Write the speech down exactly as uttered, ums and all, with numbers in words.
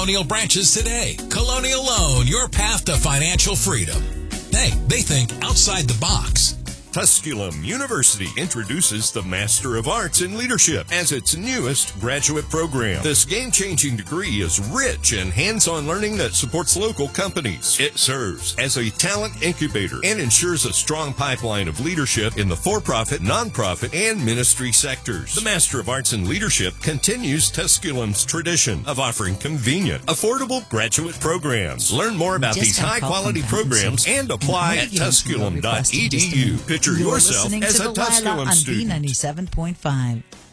Colonial branches today. Colonial Loan, your path to financial freedom. Hey, they think outside the box. Tusculum University introduces the Master of Arts in Leadership as its newest graduate program. This game-changing degree is rich in hands-on learning that supports local companies. It serves as a talent incubator and ensures a strong pipeline of leadership in the for-profit, nonprofit, and ministry sectors. The Master of Arts in Leadership continues Tusculum's tradition of offering convenient, affordable graduate programs. Learn more about Just these got a call high-quality from programs and apply at tusculum dot e d u. Picture You're yourself listening as to a Delilah Tusculum on B student. ninety-seven point five.